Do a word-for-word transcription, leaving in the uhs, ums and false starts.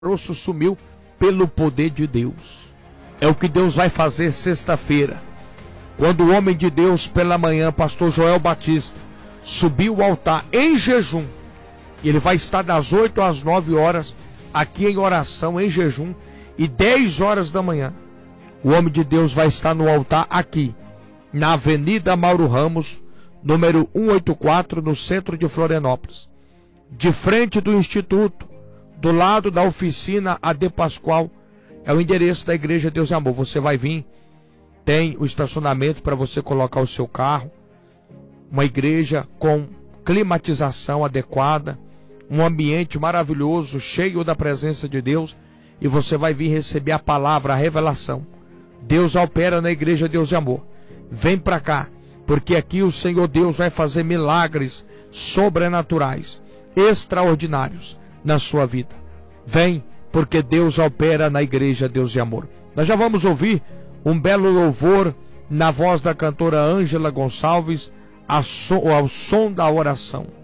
caroço sumiu pelo poder de Deus. É o que Deus vai fazer sexta-feira, quando o homem de Deus pela manhã, pastor Joel Batista, subiu ao altar em jejum. E ele vai estar das oito às nove horas aqui em oração, em jejum, e dez horas da manhã o homem de Deus vai estar no altar aqui na Avenida Mauro Ramos, número cento e oitenta e quatro, no centro de Florianópolis, de frente do Instituto, do lado da oficina A D Pascoal. É o endereço da Igreja Deus e Amor. Você vai vir, tem o estacionamento para você colocar o seu carro, uma igreja com climatização adequada, um ambiente maravilhoso, cheio da presença de Deus, e você vai vir receber a palavra, a revelação. Deus opera na Igreja Deus e Amor. Vem para cá, porque aqui o Senhor Deus vai fazer milagres sobrenaturais, extraordinários na sua vida. Vem, porque Deus opera na Igreja Deus e Amor. Nós já vamos ouvir um belo louvor na voz da cantora Ângela Gonçalves, ao som da oração.